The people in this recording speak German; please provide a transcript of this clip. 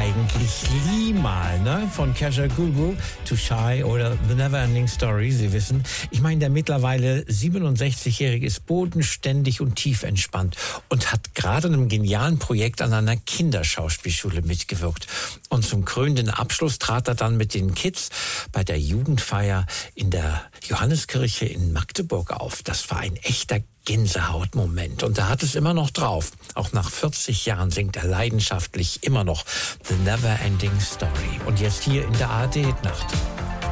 eigentlich Limal, ne? Von Kaja Gugu, Too Shy oder The Neverending Story, Sie wissen. Ich meine, der mittlerweile 67-Jährige ist bodenständig und tief entspannt und hat gerade in einem genialen Projekt an einer Kinderschauspielschule mitgewirkt. Und zum krönenden Abschluss trat er dann mit den Kids bei der Jugendfeier in der Johanneskirche in Magdeburg auf. Das war ein echter Gänsehautmoment. Und er hat es immer noch drauf. Auch nach 40 Jahren singt er leidenschaftlich immer noch The Neverending Story. Und jetzt hier in der ARD-Nacht.